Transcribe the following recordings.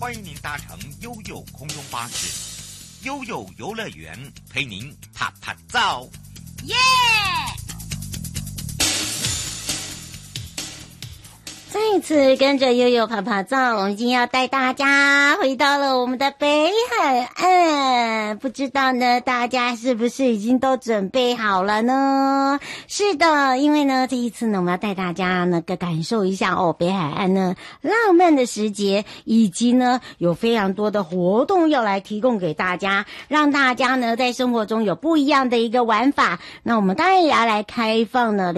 欢迎您搭乘悠悠空中巴士，悠悠游乐园陪您啪啪照。 耶！再一次跟着悠悠啪啪照，我们今天要带大家回到了我们的北海岸。不知道呢，大家是不是已经都准备好了呢？是的，因为呢，这一次呢，我们要带大家呢感受一下北海岸呢浪漫的时节，以及呢有非常多的活动要来提供给大家，让大家呢在生活中有不一样的一个玩法。那我们当然也要来开放呢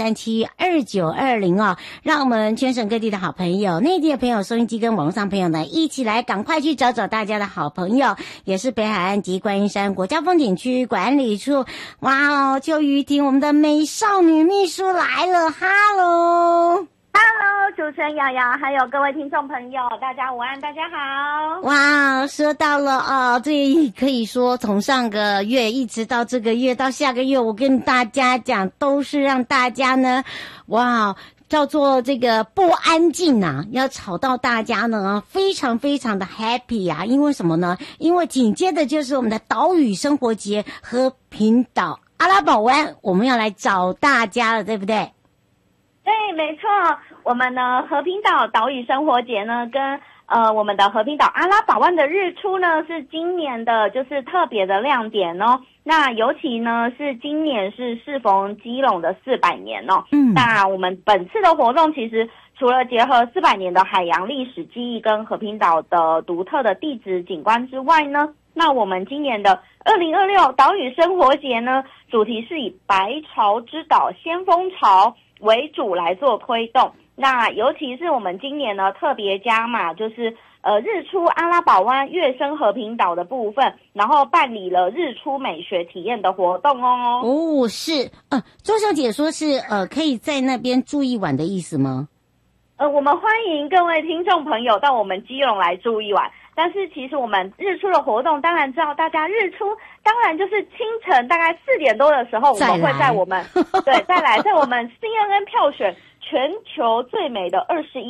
02372920让我们全省各地的好朋友、内地的朋友、收音机跟网络上朋友呢，一起来赶快去找找大家的好朋友，也是北海岸及观音山国家风景区管理处。哇哦，邱瑜婷，我们的美少女秘书来了，哈喽。 Hello， 主持人瑶瑶，还有各位听众朋友，大家午安，大家好。 哇，说到了这可以说从上个月一直到这个月到下个月，我跟大家讲，都是让大家呢，哇，叫做这个不安静啊，要吵到大家呢非常非常的 happy 啊。因为什么呢？因为紧接着就是我们的岛屿生活节和平岛阿拉堡湾，我们要来找大家了，对不对？ 对，没错，我们呢和平岛岛屿生活节呢跟我们的和平岛阿拉堡湾的日出呢是今年的就是特别的亮点哦。那尤其呢是今年是适逢基隆的400年哦。那我们本次的活动其实除了结合400年的海洋历史记忆跟和平岛的独特的地质景观之外呢，那我们今年的2026岛屿生活节呢，主题是以白潮之岛先锋潮为主来做推动。那尤其是我们今年呢特别加码，就是日出阿拉堡湾、月升和平岛的部分，然后办理了日出美学体验的活动哦。 哦，是周小姐说是可以在那边住一晚的意思吗？ 我们欢迎各位听众朋友到我们基隆来住一晚。但是其实我们日出的活动，当然知道大家日出，当然就是清晨大概4点多的时候，我们会在我们对再来在我们 CNN 票选全球最美的21